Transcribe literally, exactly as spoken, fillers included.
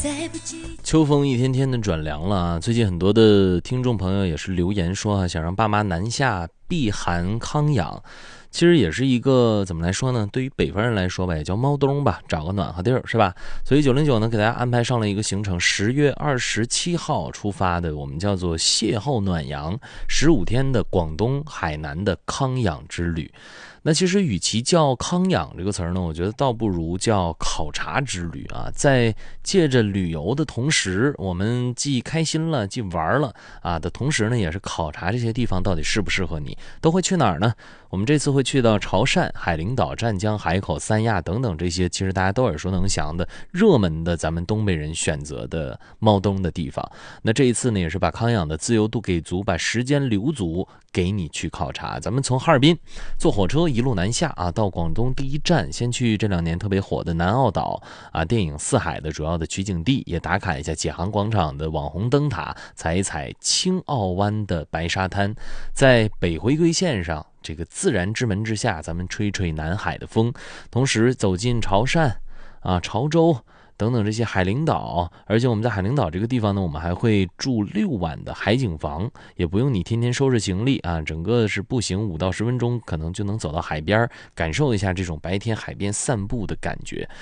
秋风一天天的转凉了啊！最近很多的听众朋友也是留言说啊，想让爸妈南下避寒康养。其实也是一个怎么来说呢？对于北方人来说吧，也叫猫冬吧，找个暖和地儿是吧？所以九零九呢给大家安排上了一个行程，十月二十七号出发的，我们叫做邂逅暖阳，十五天的广东海南的康养之旅。那其实与其叫康养这个词儿呢，我觉得倒不如叫考察之旅啊。在借着旅游的同时，我们既开心了，既玩了啊的同时呢，也是考察这些地方到底适不适合你。都会去哪儿呢？我们这次会去到潮汕、海陵岛、湛江、海口、三亚等等这些其实大家都耳熟能详的热门的咱们东北人选择的猫冬的地方。那这一次呢，也是把康养的自由度给足，把时间留足给你去考察。咱们从哈尔滨坐火车一路南下啊，到广东第一站，先去这两年特别火的南澳岛啊，电影《四海》的主要的取景地，也打卡一下解放广场的网红灯塔，踩一踩青澳湾的白沙滩，在北回归线上这个自然之门之下，咱们吹吹南海的风，同时走进潮汕啊、潮州等等这些海陵岛。而且我们在海陵岛这个地方呢，我们还会住六晚的海景房，也不用你天天收拾行李啊，整个是步行五到十分钟可能就能走到海边，感受一下这种白天海边散步的感觉。